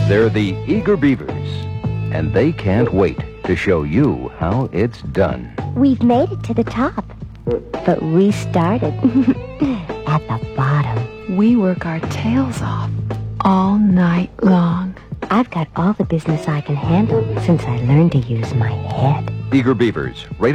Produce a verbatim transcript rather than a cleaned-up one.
They're the Eager Beavers, and they can't wait to show you how it's done. We've made it to the top, but we started at the bottom. We work our tails off all night long. I've got all the business I can handle since I learned to use my head. Eager Beavers, rated